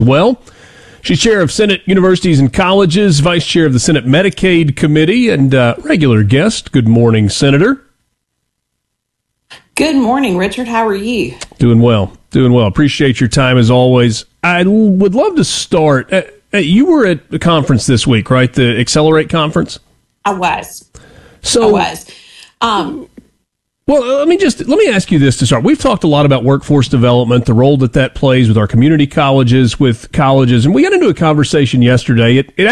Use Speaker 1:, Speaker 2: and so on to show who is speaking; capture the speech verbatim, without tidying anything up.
Speaker 1: Well, she's chair of Senate Universities and Colleges, vice chair of the Senate Medicaid Committee, and uh, regular guest. Good morning, Senator.
Speaker 2: Good morning, Richard. How are you?
Speaker 1: Doing well. Doing well. Appreciate your time as always. I would love to start. Uh, you were at the conference this week, right? The Accelerate conference?
Speaker 2: I was.
Speaker 1: So,
Speaker 2: I was. Um,
Speaker 1: well, let me just let me ask you this to start. We've talked a lot about workforce development, the role that that plays with our community colleges, with colleges, and we got into a conversation yesterday. It, it